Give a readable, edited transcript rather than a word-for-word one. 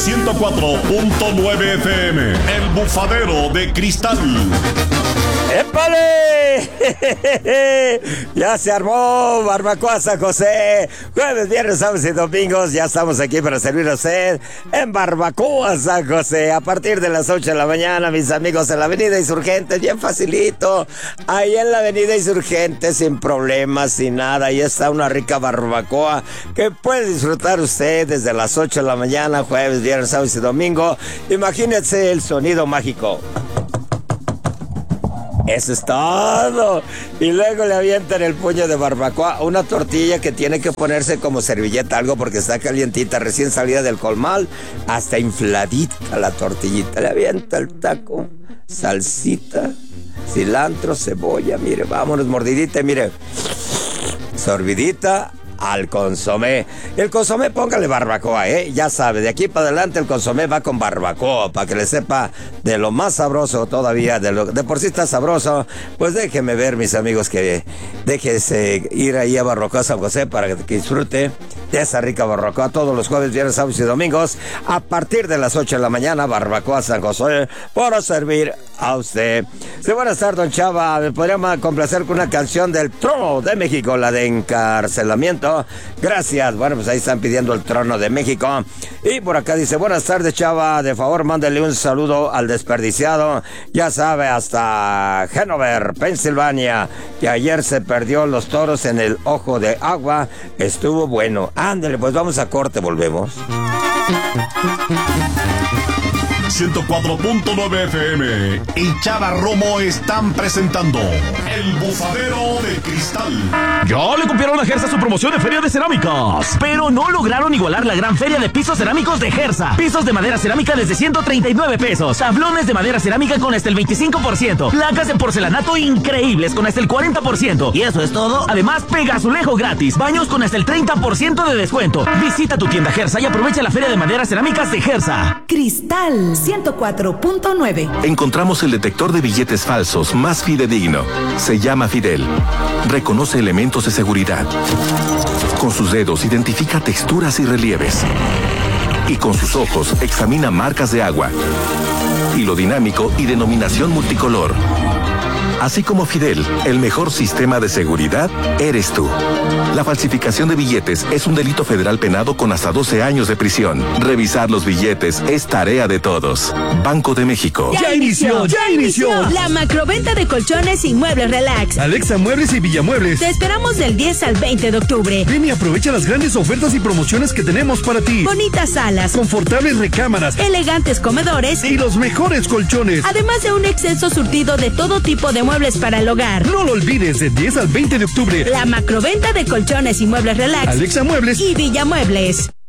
104.9 FM, El Bufadero de Cristal. ¡Épale! Ya se armó Barbacoa San José. Jueves, viernes, sábados y domingos. Ya estamos aquí para servir a usted en Barbacoa San José. A partir de las 8 de la mañana, mis amigos, en la Avenida Insurgentes, bien facilito. Ahí en la Avenida Insurgentes, sin problemas, sin nada. Ahí está una rica barbacoa que puede disfrutar usted desde las 8 de la mañana, jueves, viernes, sábados y domingo. Imagínense el sonido mágico. Eso es todo. Y luego le avientan el puño de barbacoa, una tortilla que tiene que ponerse como servilleta, algo porque está calientita, recién salida del comal, hasta infladita la tortillita. Le avienta el taco, salsita, cilantro, cebolla, mire, vámonos, mordidita, mire, sorbidita al consomé. El consomé, póngale barbacoa, ya sabe, de aquí para adelante el consomé va con barbacoa, para que le sepa de lo más sabroso todavía, de por sí está sabroso. Pues déjeme ver, mis amigos, que déjese ir ahí a Barbacoa San José para que disfrute de esa rica barbacoa todos los jueves, viernes, sábados y domingos a partir de las 8 de la mañana. Barbacoa San José para servir a usted. Sí, buenas tardes, don Chava. ¿Me podría complacer con una canción del Trono de México, la de Encarcelamiento? Gracias. Bueno, pues ahí están pidiendo el Trono de México. Y por acá dice, buenas tardes, Chava. De favor, mándele un saludo al desperdiciado. Ya sabe, hasta Hanover, Pensilvania, que ayer se perdió los toros en el Ojo de Agua. Estuvo bueno. Ándale, pues vamos a corte, volvemos. 104.9 FM y Chava Romo están presentando El Bufadero de Cristal. Ya le copiaron a Gersa su promoción de Feria de Cerámicas, pero no lograron igualar la gran feria de pisos cerámicos de Gersa. Pisos de madera cerámica desde 139 pesos. Tablones de madera cerámica con hasta el 25%. Placas de porcelanato increíbles con hasta el 40%. Y eso es todo. Además, pega azulejo gratis. Baños con hasta el 30% de descuento. Visita tu tienda Gersa y aprovecha la Feria de Madera Cerámicas de Gersa. Cristal 104.9. Encontramos el detector de billetes falsos más fidedigno. Se llama Fidel. Reconoce elementos de seguridad. Con sus dedos identifica texturas y relieves. Y con sus ojos examina marcas de agua. Hilo dinámico y denominación multicolor. Así como Fidel, el mejor sistema de seguridad eres tú. La falsificación de billetes es un delito federal penado con hasta 12 años de prisión. Revisar los billetes es tarea de todos. Banco de México. ¡Ya inició! La macroventa de colchones y muebles relax. Alexa Muebles y Villamuebles. Te esperamos del 10 al 20 de octubre. Ven y aprovecha las grandes ofertas y promociones que tenemos para ti. Bonitas salas, confortables recámaras, elegantes comedores y los mejores colchones. Además de un extenso surtido de todo tipo de muebles para el hogar. No lo olvides, del 10 al 20 de octubre. La macroventa de colchones y muebles relax. Alexa Muebles y Villamuebles.